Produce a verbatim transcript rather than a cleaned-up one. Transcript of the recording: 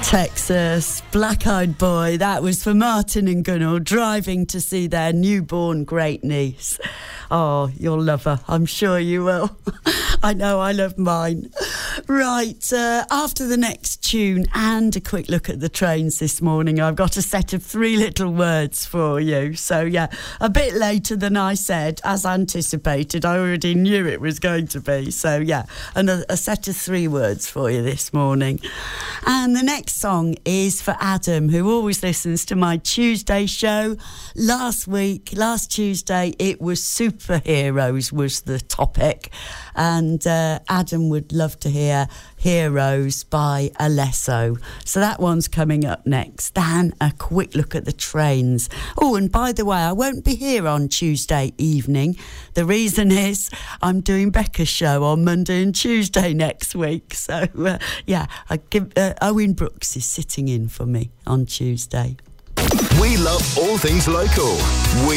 Texas, Black Eyed Boy. That was for Martin and Gunnell driving to see their newborn great niece. Oh, you'll love her. I'm sure you will. I know I love mine. Right, uh, after the next tune and a quick look at the trains this morning, I've got a set of three little words for you. So, yeah, a bit later than I said, as anticipated. I already knew it was going to be. So, yeah, and a, a set of three words for you this morning. And the next song is for Adam, who always listens to my Tuesday show. Last week, last Tuesday, it was superheroes was the topic. And uh, Adam would love to hear Heroes by Alesso. So that one's coming up next. Then a quick look at the trains. Oh, and by the way, I won't be here on Tuesday evening. The reason is I'm doing Becca's show on Monday and Tuesday next week. So, uh, yeah, I give, uh, Owen Brooks is sitting in for me on Tuesday. We love all things local. We